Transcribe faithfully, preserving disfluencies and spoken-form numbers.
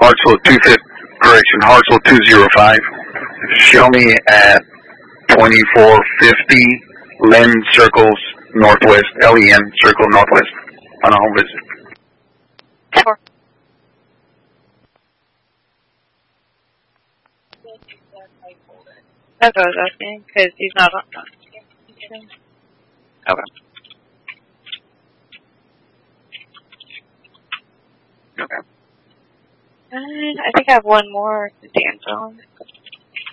Hartsville two fifty, correction, Hartsville two zero five. Show me at twenty-four fifty Len Circles Northwest, L E N Circle Northwest on a home visit. Four. That's what I was asking, because he's not on. Okay. Okay. And I think I have one more to dance on.